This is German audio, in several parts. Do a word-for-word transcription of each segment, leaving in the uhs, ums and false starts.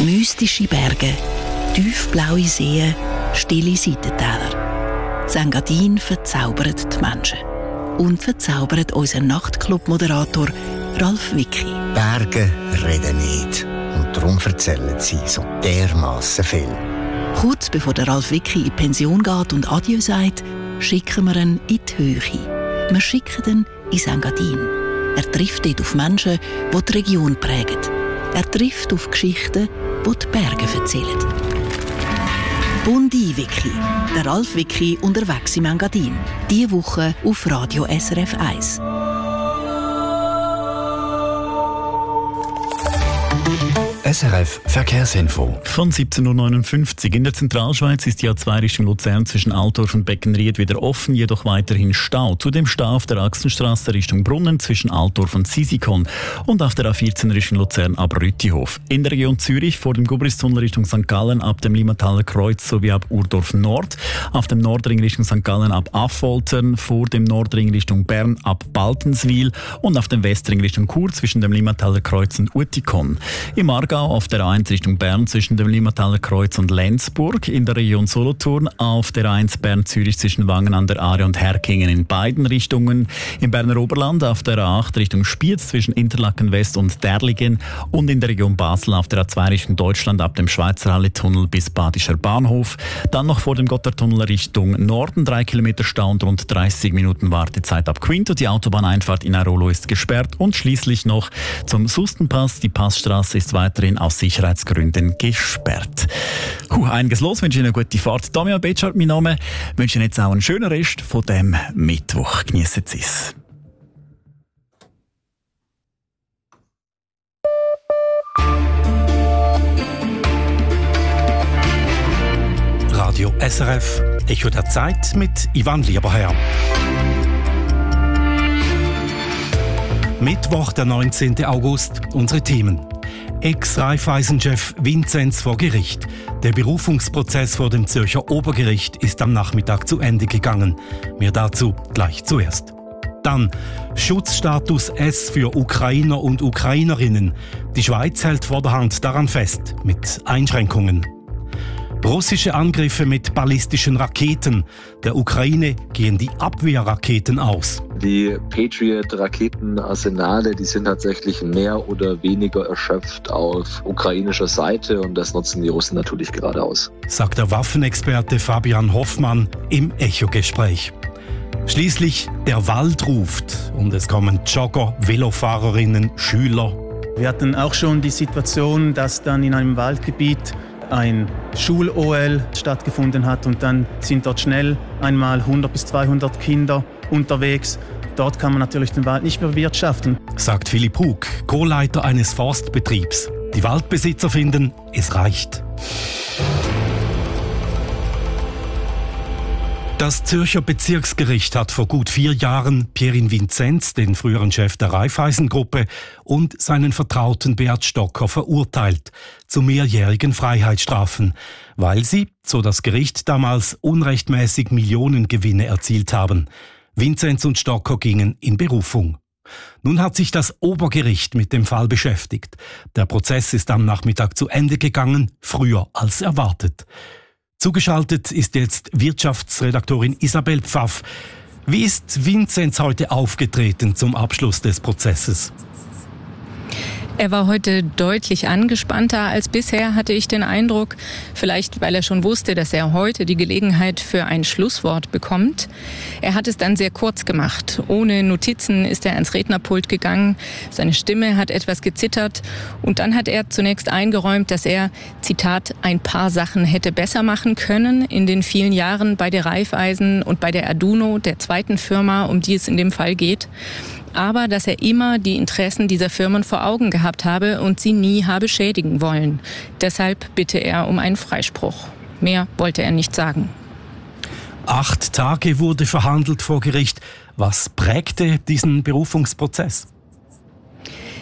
Mystische Berge, tiefblaue Seen, stille Seitentäler. Das Engadin verzaubert die Menschen. Und verzaubert unseren Nachtclub-Moderator Ralf Wicki. Berge reden nicht. Und darum erzählen sie so dermassen viel. Kurz bevor der Ralf Wicki in die Pension geht und Adieu sagt, schicken wir ihn in die Höhe. Wir schicken ihn ins Engadin. Er trifft dort auf Menschen, die die Region prägen. Er trifft auf Geschichten, die die Berge erzählen. Bundi Wicki, der Ralf Wicki unterwegs im Engadin. Diese Woche auf Radio S R F eins. S R F Verkehrsinfo. Von siebzehn Uhr neunundfünfzig. In der Zentralschweiz ist die A zwei Richtung Luzern zwischen Altdorf und Beckenried wieder offen, jedoch weiterhin Stau. Zudem Stau auf der Axenstrasse Richtung Brunnen zwischen Altdorf und Sisikon und auf der A vierzehn Richtung Luzern ab Rüttihof. In der Region Zürich vor dem Gubristunnel Richtung Sankt Gallen ab dem Limmataler Kreuz sowie ab Urdorf Nord. Auf dem Nordring Richtung Sankt Gallen ab Affoltern, vor dem Nordring Richtung Bern ab Baltenswil und auf dem Westring Richtung Chur zwischen dem Limmataler Kreuz und Uetikon. Im Aargau auf der A eins Richtung Bern zwischen dem Limmataler Kreuz und Lenzburg, in der Region Solothurn auf der A eins Bern-Zürich zwischen Wangen an der Aare und Herkingen in beiden Richtungen, im Berner Oberland auf der A acht Richtung Spiez zwischen Interlaken West und Derligen und in der Region Basel auf der A zwei Richtung Deutschland ab dem Schweizer Halle-Tunnel bis Badischer Bahnhof, dann noch vor dem Gotthardtunnel Richtung Norden drei Kilometer Stau und rund dreißig Minuten Wartezeit ab Quinto. Die Autobahneinfahrt in Airolo ist gesperrt und schließlich noch zum Sustenpass. Die Passstraße ist weiterhin aus Sicherheitsgründen gesperrt. Huh, einiges los. Ich wünsche Ihnen eine gute Fahrt. Damian Betschart, mein Name. Ich wünsche Ihnen jetzt auch einen schönen Rest von dem Mittwoch. Geniessen Sie es. Radio S R F, Echo der Zeit mit Ivan Lieberherr. Mittwoch, der neunzehnten August, unsere Themen. Ex-Raiffeisen-Chef Vinzenz vor Gericht. Der Berufungsprozess vor dem Zürcher Obergericht ist am Nachmittag zu Ende gegangen. Mehr dazu gleich zuerst. Dann Schutzstatus S für Ukrainer und Ukrainerinnen. Die Schweiz hält vorderhand daran fest, mit Einschränkungen. Russische Angriffe mit ballistischen Raketen. Der Ukraine gehen die Abwehrraketen aus. Die Patriot-Raketenarsenale, die sind tatsächlich mehr oder weniger erschöpft auf ukrainischer Seite und das nutzen die Russen natürlich gerade aus. Sagt der Waffenexperte Fabian Hoffmann im Echo-Gespräch. Schließlich der Wald ruft und es kommen Jogger, Velofahrerinnen, Schüler. Wir hatten auch schon die Situation, dass dann in einem Waldgebiet ein Schul-O L stattgefunden hat und dann sind dort schnell einmal hundert bis zweihundert Kinder unterwegs. Dort kann man natürlich den Wald nicht mehr bewirtschaften. Sagt Philipp Hug, Co-Leiter eines Forstbetriebs. Die Waldbesitzer finden, es reicht. Das Zürcher Bezirksgericht hat vor gut vier Jahren Pierin Vinzenz, den früheren Chef der Raiffeisen-Gruppe, und seinen Vertrauten Beat Stocker verurteilt zu mehrjährigen Freiheitsstrafen, weil sie, so das Gericht damals, unrechtmäßig Millionengewinne erzielt haben. Vinzenz und Stocker gingen in Berufung. Nun hat sich das Obergericht mit dem Fall beschäftigt. Der Prozess ist am Nachmittag zu Ende gegangen, früher als erwartet. Zugeschaltet ist jetzt Wirtschaftsredaktorin Isabel Pfaff. Wie ist Vinzenz heute aufgetreten zum Abschluss des Prozesses? Er war heute deutlich angespannter als bisher, hatte ich den Eindruck. Vielleicht, weil er schon wusste, dass er heute die Gelegenheit für ein Schlusswort bekommt. Er hat es dann sehr kurz gemacht. Ohne Notizen ist er ans Rednerpult gegangen. Seine Stimme hat etwas gezittert. Und dann hat er zunächst eingeräumt, dass er, Zitat, ein paar Sachen hätte besser machen können in den vielen Jahren bei der Raiffeisen und bei der Aduno, der zweiten Firma, um die es in dem Fall geht. Aber dass er immer die Interessen dieser Firmen vor Augen gehabt habe und sie nie habe schädigen wollen. Deshalb bitte er um einen Freispruch. Mehr wollte er nicht sagen. Acht Tage wurde verhandelt vor Gericht. Was prägte diesen Berufungsprozess?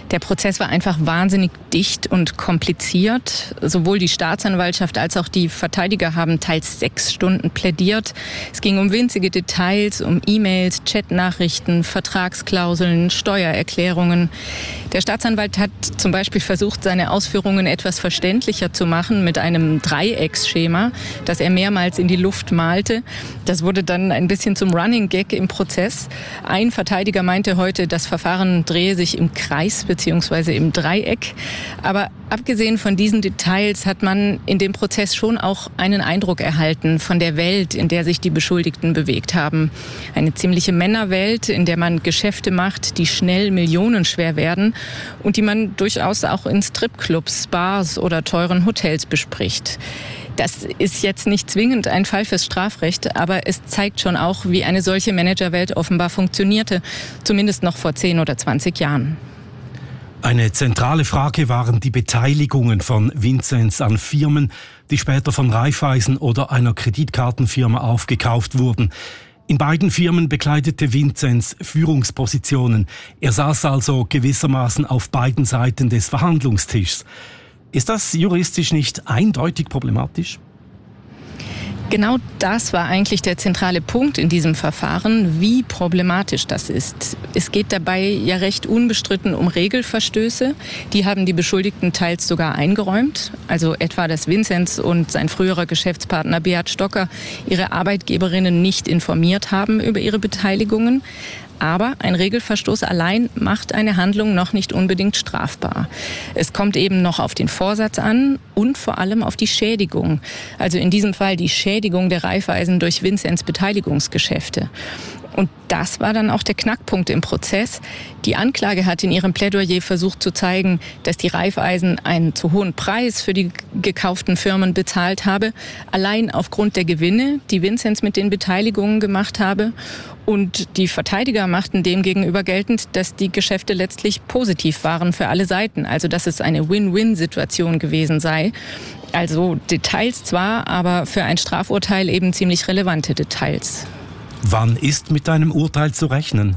Der Prozess war einfach wahnsinnig dicht und kompliziert. Sowohl die Staatsanwaltschaft als auch die Verteidiger haben teils sechs Stunden plädiert. Es ging um winzige Details, um E-Mails, Chatnachrichten, Vertragsklauseln, Steuererklärungen. Der Staatsanwalt hat zum Beispiel versucht, seine Ausführungen etwas verständlicher zu machen mit einem Dreiecksschema, das er mehrmals in die Luft malte. Das wurde dann ein bisschen zum Running Gag im Prozess. Ein Verteidiger meinte heute, das Verfahren drehe sich im Kreis bzw. im Dreieck. Aber abgesehen von diesen Details hat man in dem Prozess schon auch einen Eindruck erhalten von der Welt, in der sich die Beschuldigten bewegt haben. Eine ziemliche Männerwelt, in der man Geschäfte macht, die schnell millionenschwer werden und die man durchaus auch in Stripclubs, Bars oder teuren Hotels bespricht. Das ist jetzt nicht zwingend ein Fall fürs Strafrecht, aber es zeigt schon auch, wie eine solche Managerwelt offenbar funktionierte, zumindest noch vor zehn oder zwanzig Jahren. Eine zentrale Frage waren die Beteiligungen von Vinzenz an Firmen, die später von Raiffeisen oder einer Kreditkartenfirma aufgekauft wurden. In beiden Firmen bekleidete Vinzenz Führungspositionen. Er saß also gewissermaßen auf beiden Seiten des Verhandlungstischs. Ist das juristisch nicht eindeutig problematisch? Genau das war eigentlich der zentrale Punkt in diesem Verfahren, wie problematisch das ist. Es geht dabei ja recht unbestritten um Regelverstöße. Die haben die Beschuldigten teils sogar eingeräumt. Also etwa, dass Vinzenz und sein früherer Geschäftspartner Beat Stocker ihre Arbeitgeberinnen nicht informiert haben über ihre Beteiligungen. Aber ein Regelverstoß allein macht eine Handlung noch nicht unbedingt strafbar. Es kommt eben noch auf den Vorsatz an und vor allem auf die Schädigung. Also in diesem Fall die Schädigung der Raiffeisen durch Vinzenz Beteiligungsgeschäfte. Und das war dann auch der Knackpunkt im Prozess. Die Anklage hat in ihrem Plädoyer versucht zu zeigen, dass die Raiffeisen einen zu hohen Preis für die gekauften Firmen bezahlt habe, allein aufgrund der Gewinne, die Vinzenz mit den Beteiligungen gemacht habe. Und die Verteidiger machten demgegenüber geltend, dass die Geschäfte letztlich positiv waren für alle Seiten, also dass es eine Win-Win-Situation gewesen sei. Also Details zwar, aber für ein Strafurteil eben ziemlich relevante Details. Wann ist mit einem Urteil zu rechnen?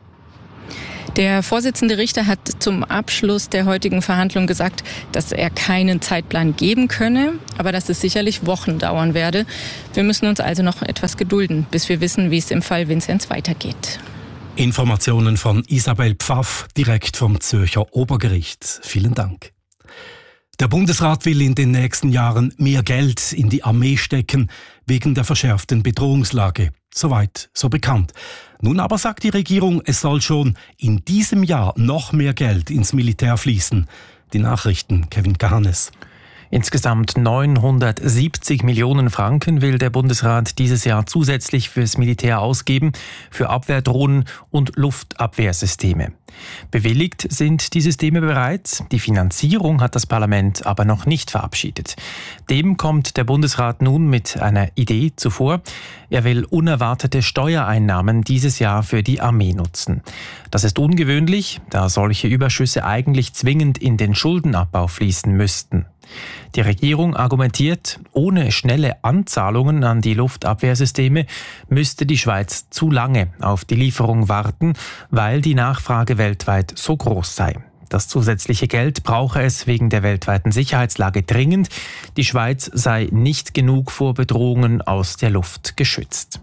Der Vorsitzende Richter hat zum Abschluss der heutigen Verhandlung gesagt, dass er keinen Zeitplan geben könne, aber dass es sicherlich Wochen dauern werde. Wir müssen uns also noch etwas gedulden, bis wir wissen, wie es im Fall Vinzenz weitergeht. Informationen von Isabel Pfaff, direkt vom Zürcher Obergericht. Vielen Dank. Der Bundesrat will in den nächsten Jahren mehr Geld in die Armee stecken, wegen der verschärften Bedrohungslage. Soweit, so bekannt. Nun aber sagt die Regierung, es soll schon in diesem Jahr noch mehr Geld ins Militär fließen. Die Nachrichten, Kevin Kahannes. Insgesamt neunhundertsiebzig Millionen Franken will der Bundesrat dieses Jahr zusätzlich fürs Militär ausgeben, für Abwehrdrohnen und Luftabwehrsysteme. Bewilligt sind die Systeme bereits, die Finanzierung hat das Parlament aber noch nicht verabschiedet. Dem kommt der Bundesrat nun mit einer Idee zuvor. Er will unerwartete Steuereinnahmen dieses Jahr für die Armee nutzen. Das ist ungewöhnlich, da solche Überschüsse eigentlich zwingend in den Schuldenabbau fließen müssten. Die Regierung argumentiert, ohne schnelle Anzahlungen an die Luftabwehrsysteme müsste die Schweiz zu lange auf die Lieferung warten, weil die Nachfrage weltweit so groß sei. Das zusätzliche Geld brauche es wegen der weltweiten Sicherheitslage dringend. Die Schweiz sei nicht genug vor Bedrohungen aus der Luft geschützt.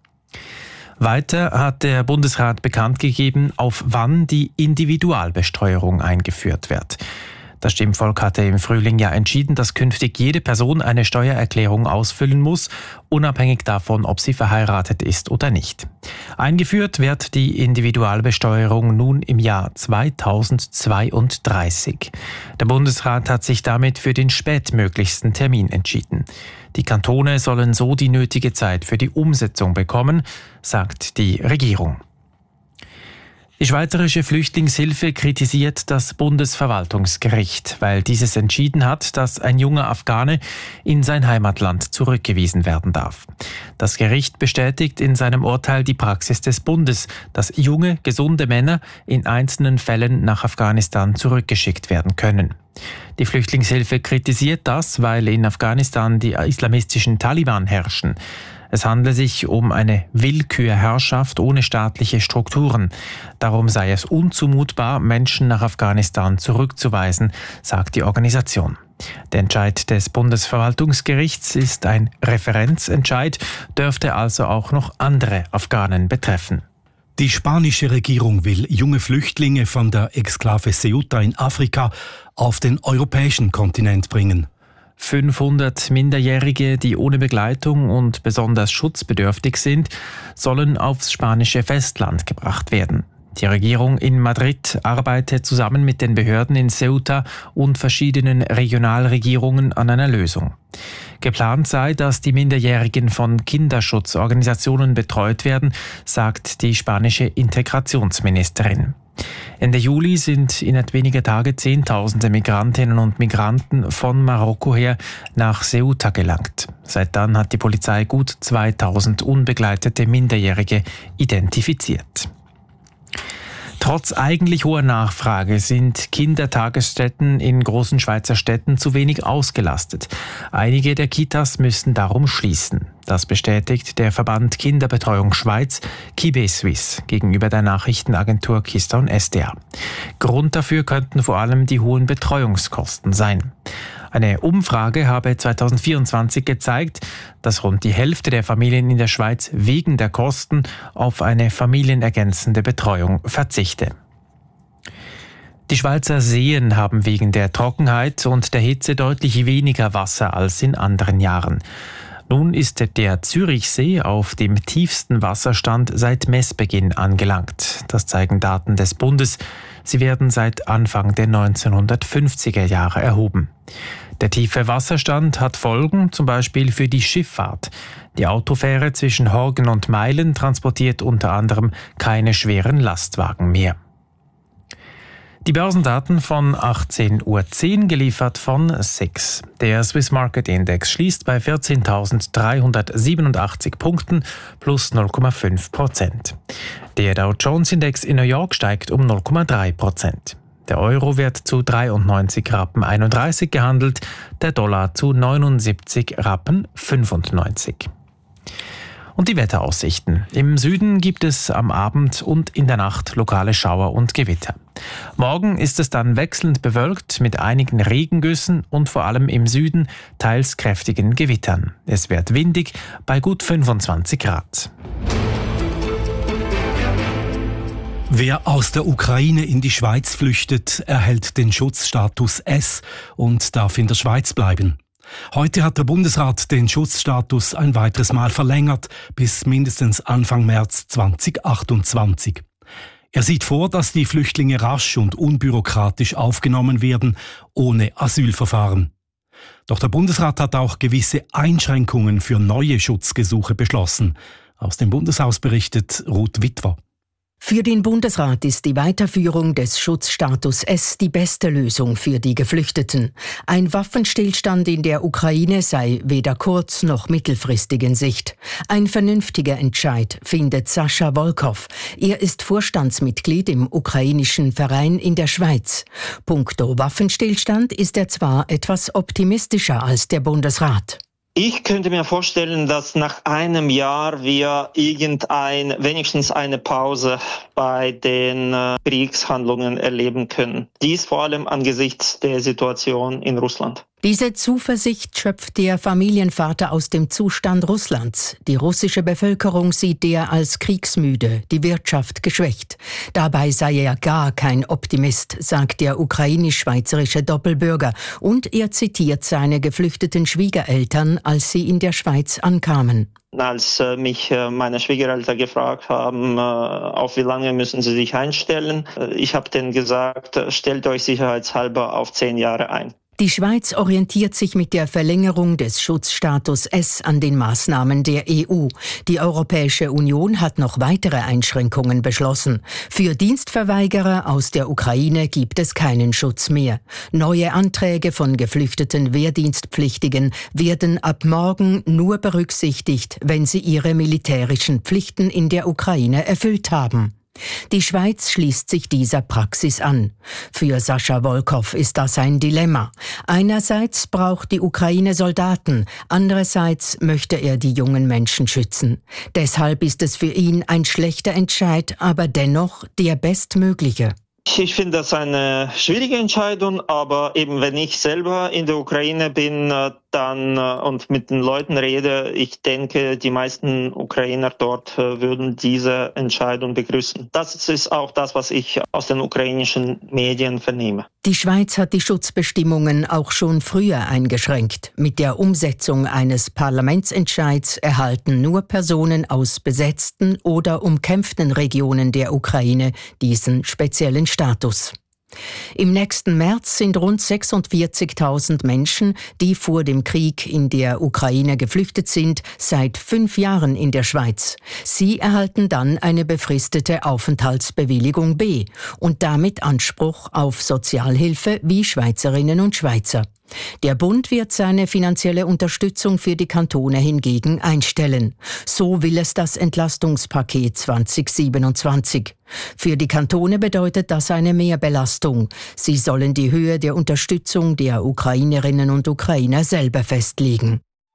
Weiter hat der Bundesrat bekannt gegeben, auf wann die Individualbesteuerung eingeführt wird. Das Stimmvolk hatte im Frühling ja entschieden, dass künftig jede Person eine Steuererklärung ausfüllen muss, unabhängig davon, ob sie verheiratet ist oder nicht. Eingeführt wird die Individualbesteuerung nun im Jahr zweitausendzweiunddreißig. Der Bundesrat hat sich damit für den spätmöglichsten Termin entschieden. Die Kantone sollen so die nötige Zeit für die Umsetzung bekommen, sagt die Regierung. Die Schweizerische Flüchtlingshilfe kritisiert das Bundesverwaltungsgericht, weil dieses entschieden hat, dass ein junger Afghane in sein Heimatland zurückgewiesen werden darf. Das Gericht bestätigt in seinem Urteil die Praxis des Bundes, dass junge, gesunde Männer in einzelnen Fällen nach Afghanistan zurückgeschickt werden können. Die Flüchtlingshilfe kritisiert das, weil in Afghanistan die islamistischen Taliban herrschen. Es handle sich um eine Willkürherrschaft ohne staatliche Strukturen. Darum sei es unzumutbar, Menschen nach Afghanistan zurückzuweisen, sagt die Organisation. Der Entscheid des Bundesverwaltungsgerichts ist ein Referenzentscheid, dürfte also auch noch andere Afghanen betreffen. Die spanische Regierung will junge Flüchtlinge von der Exklave Ceuta in Afrika auf den europäischen Kontinent bringen. fünfhundert Minderjährige, die ohne Begleitung und besonders schutzbedürftig sind, sollen aufs spanische Festland gebracht werden. Die Regierung in Madrid arbeitet zusammen mit den Behörden in Ceuta und verschiedenen Regionalregierungen an einer Lösung. Geplant sei, dass die Minderjährigen von Kinderschutzorganisationen betreut werden, sagt die spanische Integrationsministerin. Ende Juli sind innerhalb weniger Tage Zehntausende Migrantinnen und Migranten von Marokko her nach Ceuta gelangt. Seit dann hat die Polizei gut zweitausend unbegleitete Minderjährige identifiziert. Trotz eigentlich hoher Nachfrage sind Kindertagesstätten in großen Schweizer Städten zu wenig ausgelastet. Einige der Kitas müssen darum schließen. Das bestätigt der Verband Kinderbetreuung Schweiz, KiBe-Suisse, gegenüber der Nachrichtenagentur Keystone S D A. Grund dafür könnten vor allem die hohen Betreuungskosten sein. Eine Umfrage habe zweitausendvierundzwanzig gezeigt, dass rund die Hälfte der Familien in der Schweiz wegen der Kosten auf eine familienergänzende Betreuung verzichte. Die Schweizer Seen haben wegen der Trockenheit und der Hitze deutlich weniger Wasser als in anderen Jahren. Nun ist der Zürichsee auf dem tiefsten Wasserstand seit Messbeginn angelangt. Das zeigen Daten des Bundes. Sie werden seit Anfang der neunzehnhundertfünfziger Jahre erhoben. Der tiefe Wasserstand hat Folgen, zum Beispiel für die Schifffahrt. Die Autofähre zwischen Horgen und Meilen transportiert unter anderem keine schweren Lastwagen mehr. Die Börsendaten von achtzehn Uhr zehn geliefert von S I X. Der Swiss Market Index schließt bei vierzehntausenddreihundertsiebenundachtzig Punkten plus null Komma fünf Prozent. Der Dow Jones Index in New York steigt um null Komma drei Prozent. Der Euro wird zu dreiundneunzig Rappen einunddreißig gehandelt, der Dollar zu neunundsiebzig Rappen fünfundneunzig. Und die Wetteraussichten. Im Süden gibt es am Abend und in der Nacht lokale Schauer und Gewitter. Morgen ist es dann wechselnd bewölkt mit einigen Regengüssen und vor allem im Süden teils kräftigen Gewittern. Es wird windig bei gut fünfundzwanzig Grad. Wer aus der Ukraine in die Schweiz flüchtet, erhält den Schutzstatus S und darf in der Schweiz bleiben. Heute hat der Bundesrat den Schutzstatus ein weiteres Mal verlängert, bis mindestens Anfang März zweitausendachtundzwanzig. Er sieht vor, dass die Flüchtlinge rasch und unbürokratisch aufgenommen werden, ohne Asylverfahren. Doch der Bundesrat hat auch gewisse Einschränkungen für neue Schutzgesuche beschlossen. Aus dem Bundeshaus berichtet Ruth Witwer. Für den Bundesrat ist die Weiterführung des Schutzstatus S die beste Lösung für die Geflüchteten. Ein Waffenstillstand in der Ukraine sei weder kurz- noch mittelfristig in Sicht. Ein vernünftiger Entscheid, findet Sascha Wolkow. Er ist Vorstandsmitglied im ukrainischen Verein in der Schweiz. Punkto Waffenstillstand ist er zwar etwas optimistischer als der Bundesrat. Ich könnte mir vorstellen, dass nach einem Jahr wir irgendein, wenigstens eine Pause bei den äh, Kriegshandlungen erleben können. Dies vor allem angesichts der Situation in Russland. Diese Zuversicht schöpft der Familienvater aus dem Zustand Russlands. Die russische Bevölkerung sieht der als kriegsmüde, die Wirtschaft geschwächt. Dabei sei er gar kein Optimist, sagt der ukrainisch-schweizerische Doppelbürger. Und er zitiert seine geflüchteten Schwiegereltern, als sie in der Schweiz ankamen. Als äh, mich äh, meine Schwiegereltern gefragt haben, äh, auf wie lange müssen sie sich einstellen, äh, ich habe denen gesagt, äh, stellt euch sicherheitshalber auf zehn Jahre ein. Die Schweiz orientiert sich mit der Verlängerung des Schutzstatus S an den Maßnahmen der E U. Die Europäische Union hat noch weitere Einschränkungen beschlossen. Für Dienstverweigerer aus der Ukraine gibt es keinen Schutz mehr. Neue Anträge von geflüchteten Wehrdienstpflichtigen werden ab morgen nur berücksichtigt, wenn sie ihre militärischen Pflichten in der Ukraine erfüllt haben. Die Schweiz schließt sich dieser Praxis an. Für Sascha Wolkow ist das ein Dilemma. Einerseits braucht die Ukraine Soldaten, andererseits möchte er die jungen Menschen schützen. Deshalb ist es für ihn ein schlechter Entscheid, aber dennoch der bestmögliche. Ich finde das eine schwierige Entscheidung, aber eben wenn ich selber in der Ukraine bin, dann und mit den Leuten rede, ich denke, die meisten Ukrainer dort würden diese Entscheidung begrüßen. Das ist auch das, was ich aus den ukrainischen Medien vernehme. Die Schweiz hat die Schutzbestimmungen auch schon früher eingeschränkt. Mit der Umsetzung eines Parlamentsentscheids erhalten nur Personen aus besetzten oder umkämpften Regionen der Ukraine diesen speziellen Status. Im nächsten März sind rund sechsundvierzigtausend Menschen, die vor dem Krieg in der Ukraine geflüchtet sind, seit fünf Jahren in der Schweiz. Sie erhalten dann eine befristete Aufenthaltsbewilligung B und damit Anspruch auf Sozialhilfe wie Schweizerinnen und Schweizer. Der Bund wird seine finanzielle Unterstützung für die Kantone hingegen einstellen. So will es das Entlastungspaket zwanzig siebenundzwanzig. Für die Kantone bedeutet das eine Mehrbelastung. Sie sollen die Höhe der Unterstützung der Ukrainerinnen und Ukrainer selber festlegen.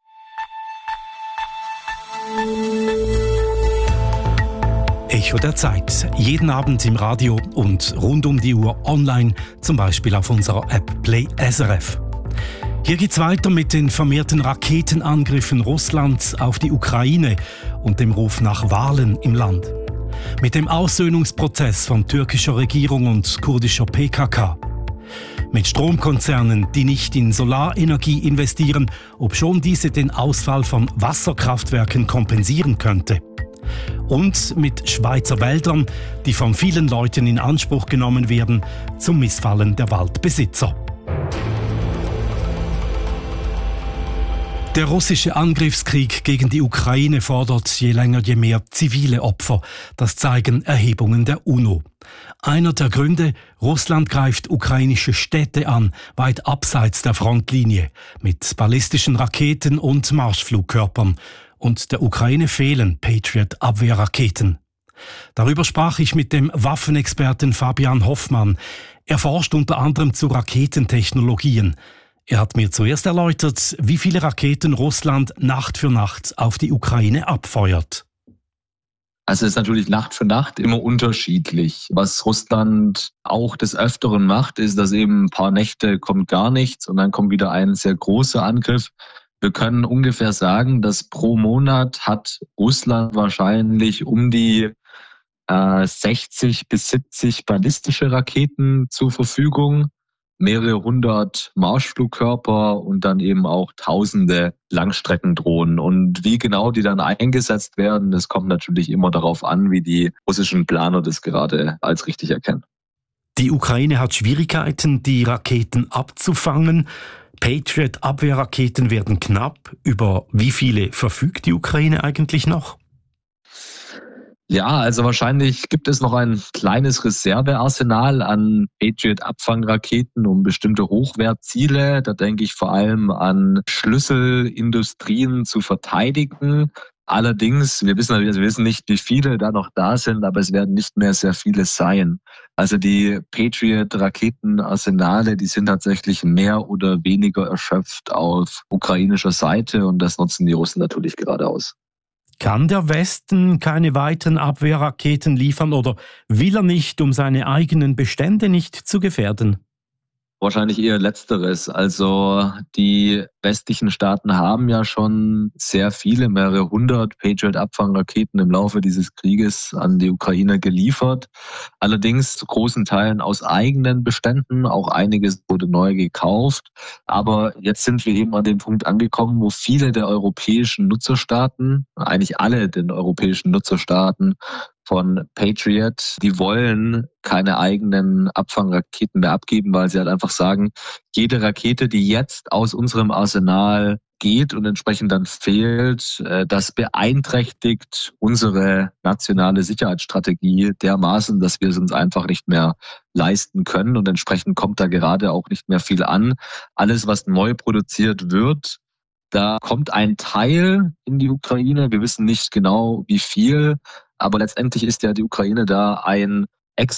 Echo der Zeit. Jeden Abend im Radio und rund um die Uhr online, zum Beispiel auf unserer App Play S R F. Hier geht's weiter mit den vermehrten Raketenangriffen Russlands auf die Ukraine und dem Ruf nach Wahlen im Land. Mit dem Aussöhnungsprozess von türkischer Regierung und kurdischer P K K. Mit Stromkonzernen, die nicht in Solarenergie investieren, obschon diese den Ausfall von Wasserkraftwerken kompensieren könnte. Und mit Schweizer Wäldern, die von vielen Leuten in Anspruch genommen werden, zum Missfallen der Waldbesitzer. Der russische Angriffskrieg gegen die Ukraine fordert je länger je mehr zivile Opfer. Das zeigen Erhebungen der UNO. Einer der Gründe: Russland greift ukrainische Städte an, weit abseits der Frontlinie, mit ballistischen Raketen und Marschflugkörpern. Und der Ukraine fehlen Patriot-Abwehrraketen. Darüber sprach ich mit dem Waffenexperten Fabian Hoffmann. Er forscht unter anderem zu Raketentechnologien. Er hat mir zuerst erläutert, wie viele Raketen Russland Nacht für Nacht auf die Ukraine abfeuert. Also es ist natürlich Nacht für Nacht immer unterschiedlich. Was Russland auch des Öfteren macht, ist, dass eben ein paar Nächte kommt gar nichts und dann kommt wieder ein sehr großer Angriff. Wir können ungefähr sagen, dass pro Monat hat Russland wahrscheinlich um die äh, sechzig bis siebzig ballistische Raketen zur Verfügung, mehrere hundert Marschflugkörper und dann eben auch tausende Langstreckendrohnen. Und wie genau die dann eingesetzt werden, das kommt natürlich immer darauf an, wie die russischen Planer das gerade als richtig erkennen. Die Ukraine hat Schwierigkeiten, die Raketen abzufangen. Patriot-Abwehrraketen werden knapp. Über wie viele verfügt die Ukraine eigentlich noch? Ja, also wahrscheinlich gibt es noch ein kleines Reservearsenal an Patriot-Abfangraketen um bestimmte Hochwertziele. Da denke ich vor allem an Schlüsselindustrien zu verteidigen. Allerdings, wir wissen, wir wissen nicht, wie viele da noch da sind, aber es werden nicht mehr sehr viele sein. Also die Patriot-Raketenarsenale, die sind tatsächlich mehr oder weniger erschöpft auf ukrainischer Seite und das nutzen die Russen natürlich gerade aus. Kann der Westen keine weiteren Abwehrraketen liefern oder will er nicht, um seine eigenen Bestände nicht zu gefährden? Wahrscheinlich eher Letzteres. Also die westlichen Staaten haben ja schon sehr viele, mehrere hundert Patriot-Abfangraketen im Laufe dieses Krieges an die Ukraine geliefert. Allerdings zu großen Teilen aus eigenen Beständen, auch einiges wurde neu gekauft. Aber jetzt sind wir eben an dem Punkt angekommen, wo viele der europäischen Nutzerstaaten, eigentlich alle den europäischen Nutzerstaaten von Patriot, die wollen keine eigenen Abfangraketen mehr abgeben, weil sie halt einfach sagen, jede Rakete, die jetzt aus unserem Arsenal geht und entsprechend dann fehlt, das beeinträchtigt unsere nationale Sicherheitsstrategie dermaßen, dass wir es uns einfach nicht mehr leisten können und entsprechend kommt da gerade auch nicht mehr viel an. Alles, was neu produziert wird, Da kommt ein Teil in die Ukraine. Wir wissen nicht genau, wie viel. Aber letztendlich ist ja die Ukraine da ein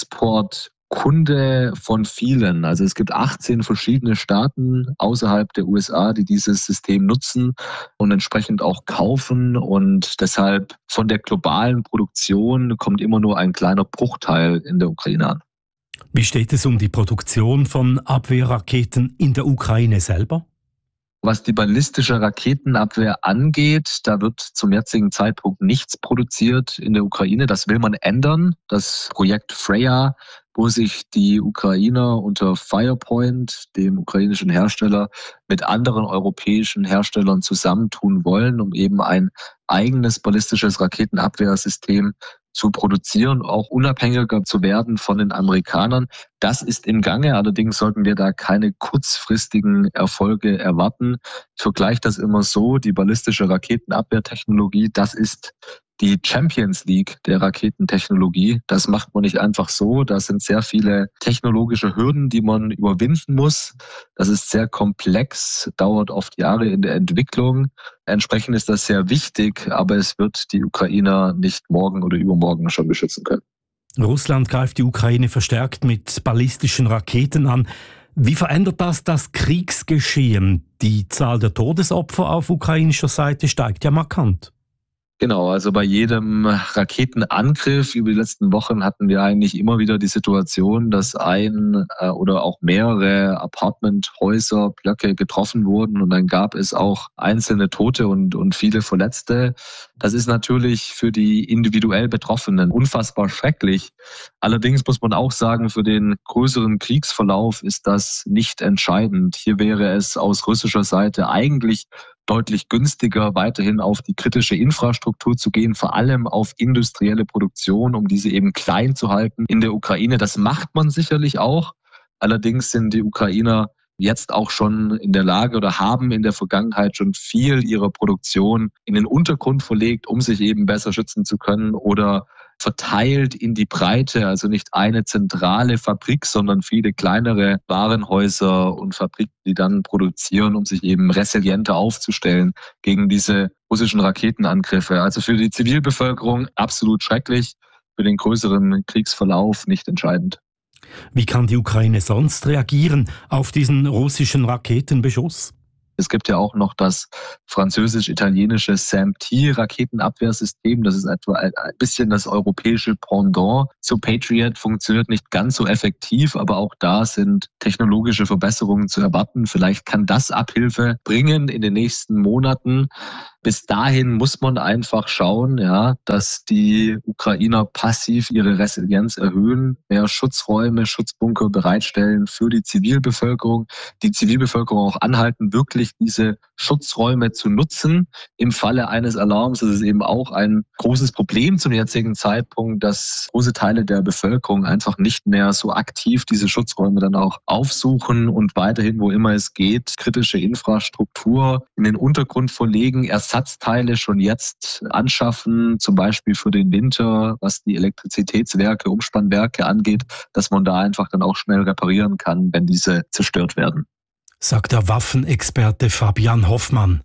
Exportkunde von vielen. Also es gibt achtzehn verschiedene Staaten außerhalb der U S A, die dieses System nutzen und entsprechend auch kaufen. Und deshalb von der globalen Produktion kommt immer nur ein kleiner Bruchteil in der Ukraine an. Wie steht es um die Produktion von Abwehrraketen in der Ukraine selber? Was die ballistische Raketenabwehr angeht, da wird zum jetzigen Zeitpunkt nichts produziert in der Ukraine. Das will man ändern. Das Projekt Freya, wo sich die Ukrainer unter Firepoint, dem ukrainischen Hersteller, mit anderen europäischen Herstellern zusammentun wollen, um eben ein eigenes ballistisches Raketenabwehrsystem zu produzieren, auch unabhängiger zu werden von den Amerikanern. Das ist im Gange, allerdings sollten wir da keine kurzfristigen Erfolge erwarten. Ich vergleiche das immer so, die ballistische Raketenabwehrtechnologie, das ist die Champions League der Raketentechnologie. Das macht man nicht einfach so. Da sind sehr viele technologische Hürden, die man überwinden muss. Das ist sehr komplex, dauert oft Jahre in der Entwicklung. Entsprechend ist das sehr wichtig, aber es wird die Ukrainer nicht morgen oder übermorgen schon beschützen können. Russland greift die Ukraine verstärkt mit ballistischen Raketen an. Wie verändert das das Kriegsgeschehen? Die Zahl der Todesopfer auf ukrainischer Seite steigt ja markant. Genau, also bei jedem Raketenangriff über die letzten Wochen hatten wir eigentlich immer wieder die Situation, dass ein äh, oder auch mehrere Apartmenthäuser, Blöcke getroffen wurden und dann gab es auch einzelne Tote und, und viele Verletzte. Das ist natürlich für die individuell Betroffenen unfassbar schrecklich. Allerdings muss man auch sagen, für den größeren Kriegsverlauf ist das nicht entscheidend. Hier wäre es aus russischer Seite eigentlich deutlich günstiger, weiterhin auf die kritische Infrastruktur zu gehen, vor allem auf industrielle Produktion, um diese eben klein zu halten in der Ukraine. Das macht man sicherlich auch. Allerdings sind die Ukrainer jetzt auch schon in der Lage oder haben in der Vergangenheit schon viel ihrer Produktion in den Untergrund verlegt, um sich eben besser schützen zu können oder verteilt in die Breite, also nicht eine zentrale Fabrik, sondern viele kleinere Warenhäuser und Fabriken, die dann produzieren, um sich eben resilienter aufzustellen gegen diese russischen Raketenangriffe. Also für die Zivilbevölkerung absolut schrecklich, für den größeren Kriegsverlauf nicht entscheidend. Wie kann die Ukraine sonst reagieren auf diesen russischen Raketenbeschuss? Es gibt ja auch noch das französisch-italienische SAM-T-Raketenabwehrsystem. Das ist etwa ein bisschen das europäische Pendant zu Patriot. Funktioniert nicht ganz so effektiv, aber auch da sind technologische Verbesserungen zu erwarten. Vielleicht kann das Abhilfe bringen in den nächsten Monaten. Bis dahin muss man einfach schauen, ja, dass die Ukrainer passiv ihre Resilienz erhöhen, mehr Schutzräume, Schutzbunker bereitstellen für die Zivilbevölkerung, die Zivilbevölkerung auch anhalten, wirklich diese Schutzräume zu nutzen. Im Falle eines Alarms ist es eben auch ein großes Problem zum jetzigen Zeitpunkt, dass große Teile der Bevölkerung einfach nicht mehr so aktiv diese Schutzräume dann auch aufsuchen und weiterhin, wo immer es geht, kritische Infrastruktur in den Untergrund verlegen, Ersatzteile schon jetzt anschaffen, zum Beispiel für den Winter, was die Elektrizitätswerke, Umspannwerke angeht, dass man da einfach dann auch schnell reparieren kann, wenn diese zerstört werden. Sagt der Waffenexperte Fabian Hoffmann.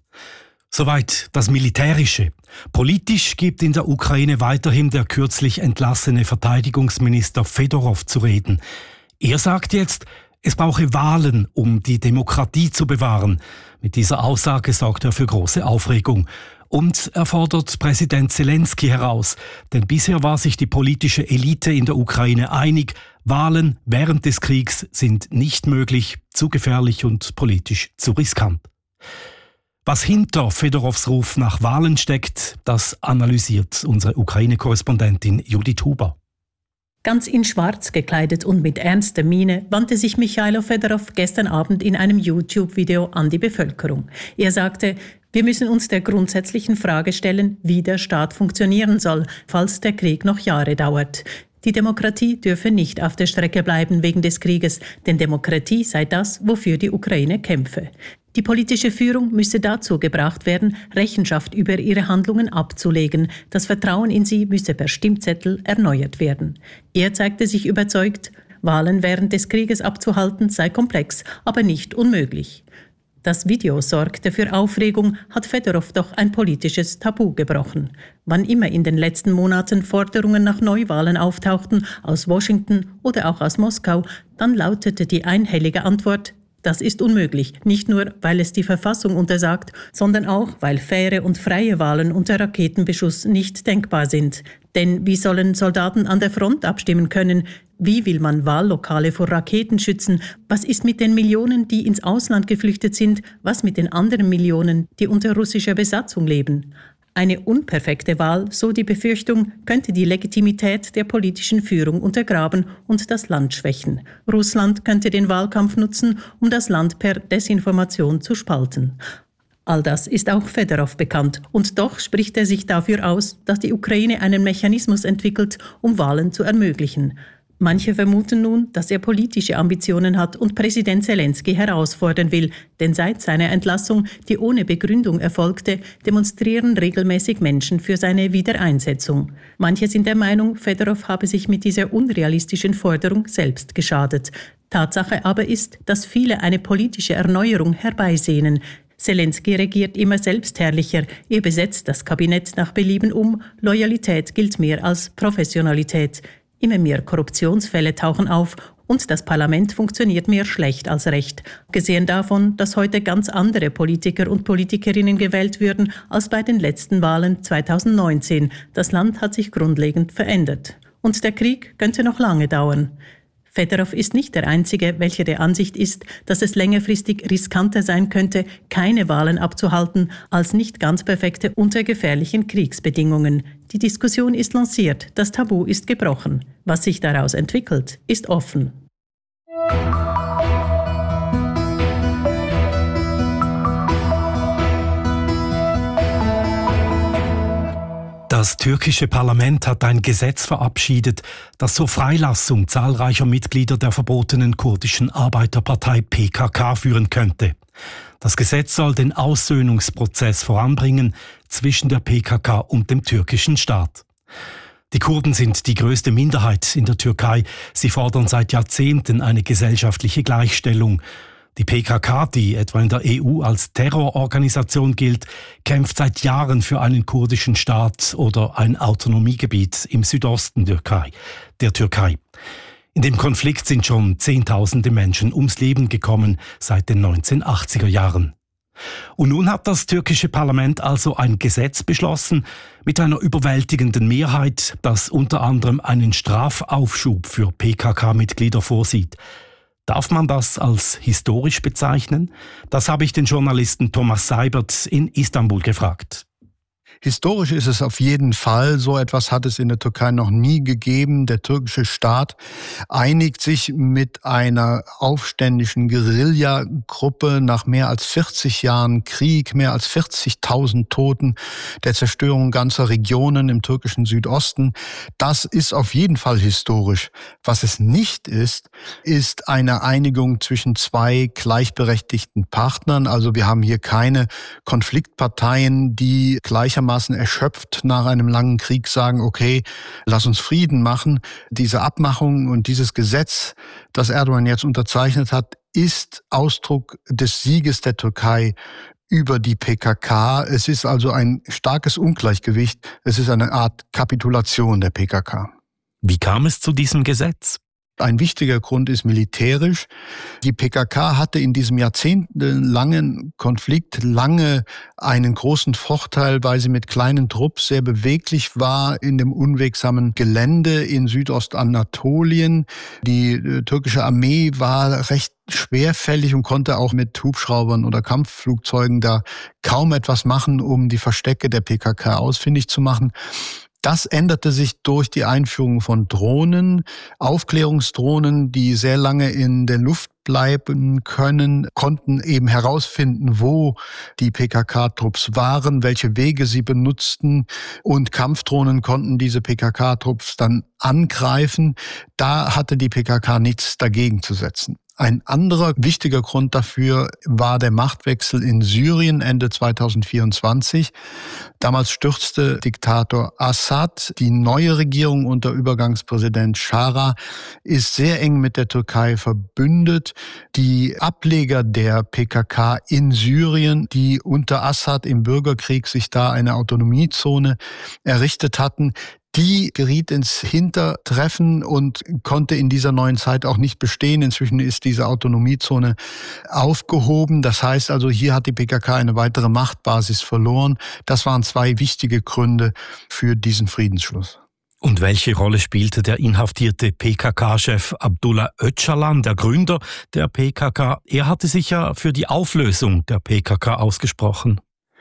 Soweit das Militärische. Politisch gibt in der Ukraine weiterhin der kürzlich entlassene Verteidigungsminister Fedorov zu reden. Er sagt jetzt, es brauche Wahlen, um die Demokratie zu bewahren. Mit dieser Aussage sorgt er für große Aufregung. Und er fordert Präsident Zelensky heraus. Denn bisher war sich die politische Elite in der Ukraine einig, Wahlen während des Kriegs sind nicht möglich, zu gefährlich und politisch zu riskant. Was hinter Fedorows Ruf nach Wahlen steckt, das analysiert unsere Ukraine-Korrespondentin Judith Huber. Ganz in Schwarz gekleidet und mit ernster Miene wandte sich Michailo Fedorov gestern Abend in einem YouTube-Video an die Bevölkerung. Er sagte, wir müssen uns der grundsätzlichen Frage stellen, wie der Staat funktionieren soll, falls der Krieg noch Jahre dauert. Die Demokratie dürfe nicht auf der Strecke bleiben wegen des Krieges, denn Demokratie sei das, wofür die Ukraine kämpfe. Die politische Führung müsse dazu gebracht werden, Rechenschaft über ihre Handlungen abzulegen. Das Vertrauen in sie müsse per Stimmzettel erneuert werden. Er zeigte sich überzeugt, Wahlen während des Krieges abzuhalten sei komplex, aber nicht unmöglich. Das Video sorgte für Aufregung, hat Fedorov doch ein politisches Tabu gebrochen. Wann immer in den letzten Monaten Forderungen nach Neuwahlen auftauchten, aus Washington oder auch aus Moskau, dann lautete die einhellige Antwort: Das ist unmöglich, nicht nur, weil es die Verfassung untersagt, sondern auch, weil faire und freie Wahlen unter Raketenbeschuss nicht denkbar sind. Denn wie sollen Soldaten an der Front abstimmen können? Wie will man Wahllokale vor Raketen schützen? Was ist mit den Millionen, die ins Ausland geflüchtet sind? Was mit den anderen Millionen, die unter russischer Besatzung leben? Eine unperfekte Wahl, so die Befürchtung, könnte die Legitimität der politischen Führung untergraben und das Land schwächen. Russland könnte den Wahlkampf nutzen, um das Land per Desinformation zu spalten. All das ist auch Fedorov bekannt, und doch spricht er sich dafür aus, dass die Ukraine einen Mechanismus entwickelt, um Wahlen zu ermöglichen. Manche vermuten nun, dass er politische Ambitionen hat und Präsident Zelensky herausfordern will, denn seit seiner Entlassung, die ohne Begründung erfolgte, demonstrieren regelmäßig Menschen für seine Wiedereinsetzung. Manche sind der Meinung, Fedorov habe sich mit dieser unrealistischen Forderung selbst geschadet. Tatsache aber ist, dass viele eine politische Erneuerung herbeisehnen. Zelensky regiert immer selbstherrlicher, er besetzt das Kabinett nach Belieben um, Loyalität gilt mehr als Professionalität. Immer mehr Korruptionsfälle tauchen auf und das Parlament funktioniert mehr schlecht als recht. Abgesehen davon, dass heute ganz andere Politiker und Politikerinnen gewählt würden als bei den letzten Wahlen zweitausendneunzehn. Das Land hat sich grundlegend verändert. Und der Krieg könnte noch lange dauern. Fedorov ist nicht der Einzige, welcher der Ansicht ist, dass es längerfristig riskanter sein könnte, keine Wahlen abzuhalten, als nicht ganz perfekte unter gefährlichen Kriegsbedingungen. Die Diskussion ist lanciert, das Tabu ist gebrochen. Was sich daraus entwickelt, ist offen. Das türkische Parlament hat ein Gesetz verabschiedet, das zur Freilassung zahlreicher Mitglieder der verbotenen kurdischen Arbeiterpartei P K K führen könnte. Das Gesetz soll den Aussöhnungsprozess voranbringen zwischen der P K K und dem türkischen Staat. Die Kurden sind die größte Minderheit in der Türkei. Sie fordern seit Jahrzehnten eine gesellschaftliche Gleichstellung. Die P K K, die etwa in der E U als Terrororganisation gilt, kämpft seit Jahren für einen kurdischen Staat oder ein Autonomiegebiet im Südosten der Türkei. In dem Konflikt sind schon Zehntausende Menschen ums Leben gekommen seit den neunzehnhundertachtziger Jahren. Und nun hat das türkische Parlament also ein Gesetz beschlossen mit einer überwältigenden Mehrheit, das unter anderem einen Strafaufschub für P K K-Mitglieder vorsieht. Darf man das als historisch bezeichnen? Das habe ich den Journalisten Thomas Seibert in Istanbul gefragt. Historisch ist es auf jeden Fall. So etwas hat es in der Türkei noch nie gegeben. Der türkische Staat einigt sich mit einer aufständischen Guerillagruppe nach mehr als vierzig Jahren Krieg, mehr als vierzigtausend Toten, der Zerstörung ganzer Regionen im türkischen Südosten. Das ist auf jeden Fall historisch. Was es nicht ist, ist eine Einigung zwischen zwei gleichberechtigten Partnern. Also wir haben hier keine Konfliktparteien, die gleichermaßen erschöpft nach einem langen Krieg sagen, okay, lass uns Frieden machen. Diese Abmachung und dieses Gesetz, das Erdogan jetzt unterzeichnet hat, ist Ausdruck des Sieges der Türkei über die P K K. Es ist also ein starkes Ungleichgewicht. Es ist eine Art Kapitulation der P K K. Wie kam es zu diesem Gesetz? Ein wichtiger Grund ist militärisch. Die P K K hatte in diesem jahrzehntelangen Konflikt lange einen großen Vorteil, weil sie mit kleinen Trupps sehr beweglich war in dem unwegsamen Gelände in Südostanatolien. Die äh, türkische Armee war recht schwerfällig und konnte auch mit Hubschraubern oder Kampfflugzeugen da kaum etwas machen, um die Verstecke der P K K ausfindig zu machen. Das änderte sich durch die Einführung von Drohnen, Aufklärungsdrohnen, die sehr lange in der Luft bleiben können, konnten eben herausfinden, wo die P K K-Trupps waren, welche Wege sie benutzten, und Kampfdrohnen konnten diese P K K-Trupps dann angreifen. Da hatte die P K K nichts dagegen zu setzen. Ein anderer wichtiger Grund dafür war der Machtwechsel in Syrien Ende zweitausendvierundzwanzig. Damals stürzte Diktator Assad. Die neue Regierung unter Übergangspräsident Schara ist sehr eng mit der Türkei verbündet. Die Ableger der P K K in Syrien, die unter Assad im Bürgerkrieg sich da eine Autonomiezone errichtet hatten, die geriet ins Hintertreffen und konnte in dieser neuen Zeit auch nicht bestehen. Inzwischen ist diese Autonomiezone aufgehoben. Das heißt also, hier hat die P K K eine weitere Machtbasis verloren. Das waren zwei wichtige Gründe für diesen Friedensschluss. Und welche Rolle spielte der inhaftierte P K K-Chef Abdullah Öcalan, der Gründer der P K K? Er hatte sich ja für die Auflösung der P K K ausgesprochen.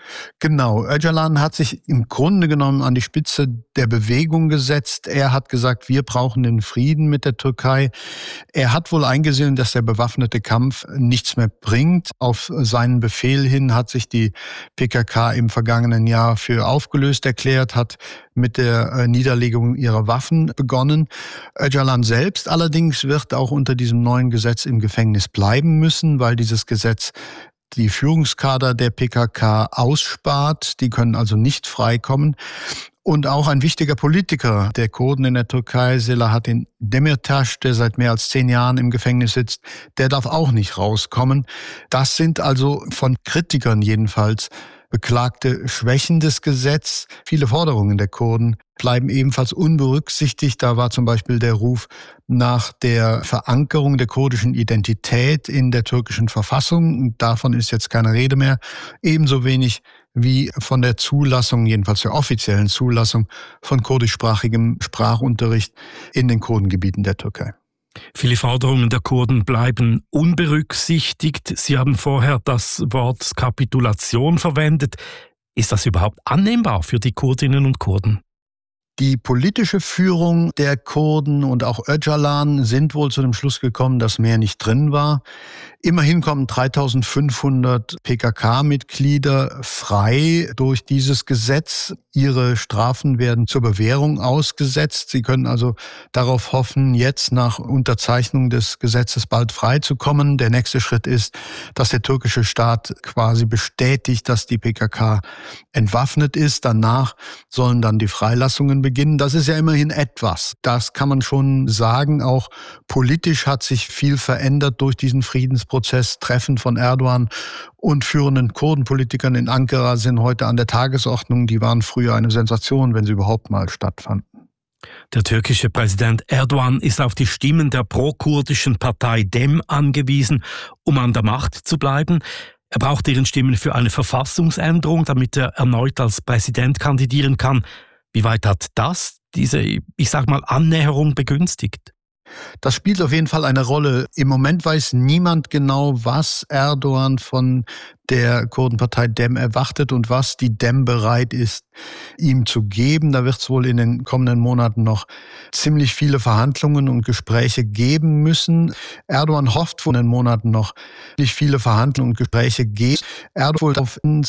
Genau, Öcalan hat sich im Grunde genommen an die Spitze der Bewegung gesetzt. Er hat gesagt, wir brauchen den Frieden mit der Türkei. Er hat wohl eingesehen, dass der bewaffnete Kampf nichts mehr bringt. Auf seinen Befehl hin hat sich die P K K im vergangenen Jahr für aufgelöst erklärt, hat mit der Niederlegung ihrer Waffen begonnen. Öcalan selbst allerdings wird auch unter diesem neuen Gesetz im Gefängnis bleiben müssen, weil dieses Gesetz die Führungskader der P K K ausspart. Die können also nicht freikommen. Und auch ein wichtiger Politiker der Kurden in der Türkei, Selahattin Demirtas, der seit mehr als zehn Jahren im Gefängnis sitzt, der darf auch nicht rauskommen. Das sind also von Kritikern jedenfalls beklagte Schwächen des Gesetzes. Viele Forderungen der Kurden bleiben ebenfalls unberücksichtigt. Da war zum Beispiel der Ruf nach der Verankerung der kurdischen Identität in der türkischen Verfassung. Davon ist jetzt keine Rede mehr. Ebenso wenig wie von der Zulassung, jedenfalls der offiziellen Zulassung von kurdischsprachigem Sprachunterricht in den Kurdengebieten der Türkei. Viele Forderungen der Kurden bleiben unberücksichtigt. Sie haben vorher das Wort Kapitulation verwendet. Ist das überhaupt annehmbar für die Kurdinnen und Kurden? Die politische Führung der Kurden und auch Öcalan sind wohl zu dem Schluss gekommen, dass mehr nicht drin war. Immerhin kommen dreitausendfünfhundert P K K-Mitglieder frei durch dieses Gesetz. Ihre Strafen werden zur Bewährung ausgesetzt. Sie können also darauf hoffen, jetzt nach Unterzeichnung des Gesetzes bald freizukommen. Der nächste Schritt ist, dass der türkische Staat quasi bestätigt, dass die P K K entwaffnet ist. Danach sollen dann die Freilassungen beginnen. Das ist ja immerhin etwas. Das kann man schon sagen. Auch politisch hat sich viel verändert durch diesen Friedensprozess. Treffen von Erdogan und führenden Kurdenpolitikern in Ankara sind heute an der Tagesordnung. Die waren früher eine Sensation, wenn sie überhaupt mal stattfanden. Der türkische Präsident Erdogan ist auf die Stimmen der pro-kurdischen Partei Dem angewiesen, um an der Macht zu bleiben. Er braucht deren Stimmen für eine Verfassungsänderung, damit er erneut als Präsident kandidieren kann. Wie weit hat das diese, ich sag mal, Annäherung begünstigt? Das spielt auf jeden Fall eine Rolle. Im Moment weiß niemand genau, was Erdogan von der Kurdenpartei Dem erwartet und was die Dem bereit ist, ihm zu geben. Da wird es wohl in den kommenden Monaten noch ziemlich viele Verhandlungen und Gespräche geben müssen. Erdogan hofft wohl in den Monaten noch nicht viele Verhandlungen und Gespräche geben. Erdogan auf